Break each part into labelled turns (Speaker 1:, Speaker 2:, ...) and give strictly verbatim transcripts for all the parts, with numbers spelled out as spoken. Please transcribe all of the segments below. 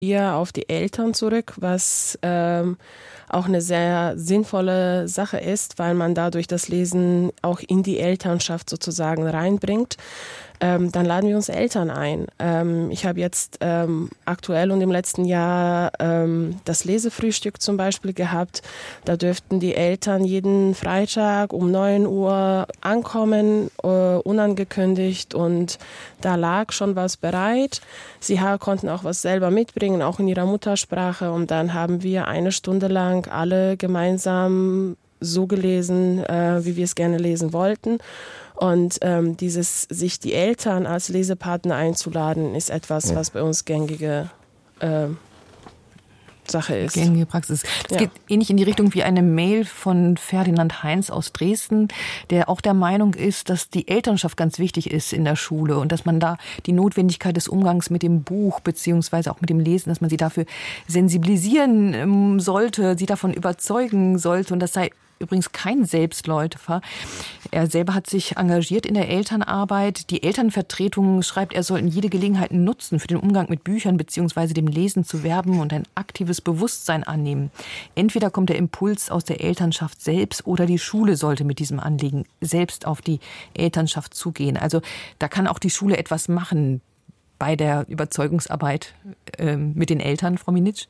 Speaker 1: eher auf die Eltern zurück, was ähm, auch eine sehr sinnvolle Sache ist, weil man dadurch das Lesen auch in die Elternschaft sozusagen reinbringt. Ähm, dann laden wir uns Eltern ein. Ähm, ich habe jetzt ähm, aktuell und im letzten Jahr ähm, das Lesefrühstück zum Beispiel gehabt. Da dürften die Eltern jeden Freitag um neun Uhr ankommen, äh, unangekündigt, und da lag schon was bereit. Sie ha- konnten auch was selber mitbringen, auch in ihrer Muttersprache, und dann haben wir eine Stunde lang alle gemeinsam so gelesen, äh, wie wir es gerne lesen wollten. Und ähm, dieses, sich die Eltern als Lesepartner einzuladen, ist etwas, ja. was bei uns gängige äh, Sache ist.
Speaker 2: Gängige Praxis. Das
Speaker 1: ja.
Speaker 2: geht ähnlich in die Richtung wie eine Mail von Ferdinand Heinz aus Dresden, der auch der Meinung ist, dass die Elternschaft ganz wichtig ist in der Schule und dass man da die Notwendigkeit des Umgangs mit dem Buch beziehungsweise auch mit dem Lesen, dass man sie dafür sensibilisieren ähm, sollte, sie davon überzeugen sollte, und das sei übrigens kein Selbstläufer. Er selber hat sich engagiert in der Elternarbeit. Die Elternvertretung, schreibt er, sollten jede Gelegenheit nutzen, für den Umgang mit Büchern bzw. dem Lesen zu werben und ein aktives Bewusstsein annehmen. Entweder kommt der Impuls aus der Elternschaft selbst oder die Schule sollte mit diesem Anliegen selbst auf die Elternschaft zugehen. Also da kann auch die Schule etwas machen bei der Überzeugungsarbeit äh, mit den Eltern, Frau Minitsch?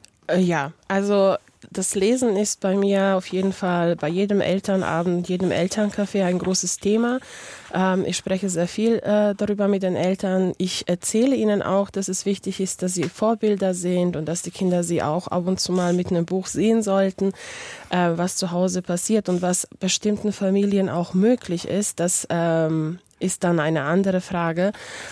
Speaker 1: Ja, also das Lesen ist bei mir auf jeden Fall bei jedem Elternabend, jedem Elterncafé ein großes Thema. Ähm, ich spreche sehr viel äh, darüber mit den Eltern. Ich erzähle ihnen auch, dass es wichtig ist, dass sie Vorbilder sind und dass die Kinder sie auch ab und zu mal mit einem Buch sehen sollten, äh, was zu Hause passiert und was bestimmten Familien auch möglich ist. Das ähm, ist dann eine andere Frage.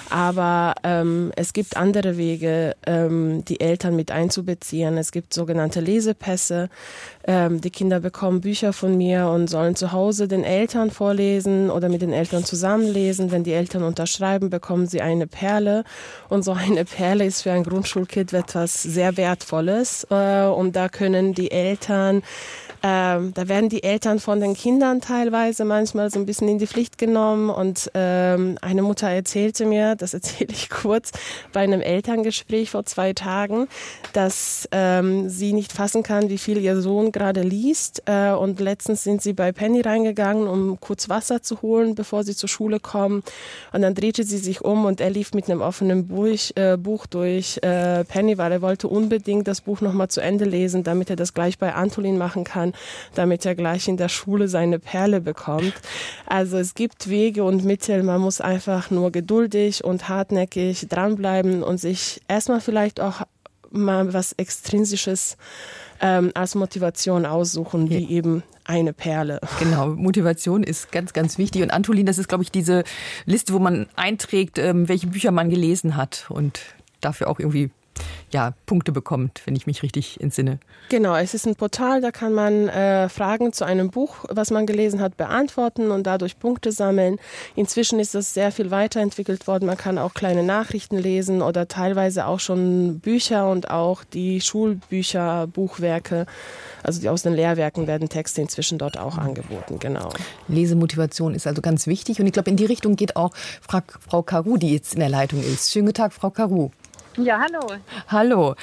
Speaker 1: Aber ähm, es gibt andere Wege, ähm, die Eltern mit einzubeziehen. Es gibt sogenannte Lesepässe. Ähm, die Kinder bekommen Bücher von mir und sollen zu Hause den Eltern vorlesen oder mit den Eltern zusammenlesen. Wenn die Eltern unterschreiben, bekommen sie eine Perle. Und so eine Perle ist für ein Grundschulkind etwas sehr Wertvolles. Äh, und da können die Eltern Ähm, da werden die Eltern von den Kindern teilweise manchmal so ein bisschen in die Pflicht genommen, und ähm, eine Mutter erzählte mir, das erzähle ich kurz, bei einem Elterngespräch vor zwei Tagen, dass ähm, sie nicht fassen kann, wie viel ihr Sohn gerade liest, äh, und letztens sind sie bei Penny reingegangen, um kurz Wasser zu holen, bevor sie zur Schule kommen, und dann drehte sie sich um und er lief mit einem offenen Buch, äh, Buch durch äh, Penny, weil er wollte unbedingt das Buch nochmal zu Ende lesen, damit er das gleich bei Antolin machen kann, damit er gleich in der Schule seine Perle bekommt. Also es gibt Wege und Mittel, man muss einfach nur geduldig und hartnäckig dranbleiben und sich erstmal vielleicht auch mal was Extrinsisches ähm, als Motivation aussuchen, wie ja. eben eine Perle.
Speaker 2: Genau, Motivation ist ganz, ganz wichtig. Und Antolin, das ist, glaube ich, diese Liste, wo man einträgt, ähm, welche Bücher man gelesen hat und dafür auch irgendwie ja, Punkte bekommt, wenn ich mich richtig entsinne.
Speaker 1: Genau, es ist ein Portal, da kann man äh, Fragen zu einem Buch, was man gelesen hat, beantworten und dadurch Punkte sammeln. Inzwischen ist das sehr viel weiterentwickelt worden. Man kann auch kleine Nachrichten lesen oder teilweise auch schon Bücher und auch die Schulbücher, Buchwerke, also die aus den Lehrwerken werden Texte inzwischen dort auch angeboten, genau.
Speaker 2: Lesemotivation ist also ganz wichtig und ich glaube, in die Richtung geht auch Frau Caru, die jetzt in der Leitung ist. Schönen guten Tag, Frau Caru.
Speaker 3: Ja, hallo.
Speaker 2: Hallo.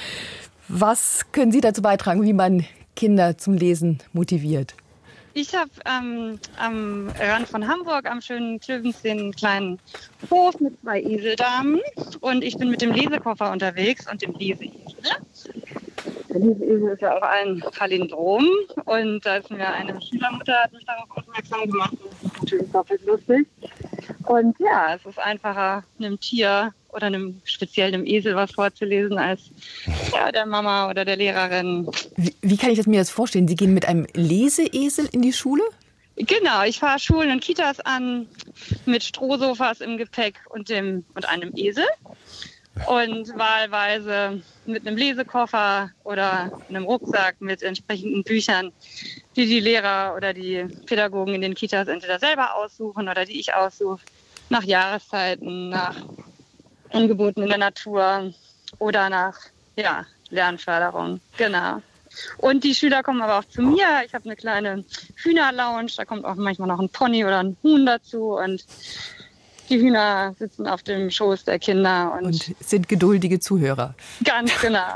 Speaker 2: Was können Sie dazu beitragen, wie man Kinder zum Lesen motiviert?
Speaker 3: Ich habe ähm, am Rand von Hamburg am schönen Klövensee einen kleinen Hof mit zwei Eseldamen und ich bin mit dem Lesekoffer unterwegs und dem Leseesel. Der Leseesel ist ja auch ein Palindrom und da ist mir eine Schülermutter hat mich darauf aufmerksam gemacht. Das ist natürlich doppelt lustig. Und ja, es ist einfacher, einem Tier oder einem, speziell einem Esel was vorzulesen, als ja, der Mama oder der Lehrerin.
Speaker 2: Wie, wie kann ich das mir das vorstellen? Sie gehen mit einem Leseesel in die Schule?
Speaker 3: Genau, ich fahre Schulen und Kitas an mit Strohsofas im Gepäck und, dem, und einem Esel. Und wahlweise mit einem Lesekoffer oder einem Rucksack mit entsprechenden Büchern, die die Lehrer oder die Pädagogen in den Kitas entweder selber aussuchen oder die ich aussuche, nach Jahreszeiten, nach Angeboten in der Natur oder nach ja, Lernförderung. Genau. Und die Schüler kommen aber auch zu mir. Ich habe eine kleine Hühnerlounge, da kommt auch manchmal noch ein Pony oder ein Huhn dazu und die Hühner sitzen auf dem Schoß der Kinder. Und,
Speaker 2: und sind geduldige Zuhörer.
Speaker 3: Ganz genau.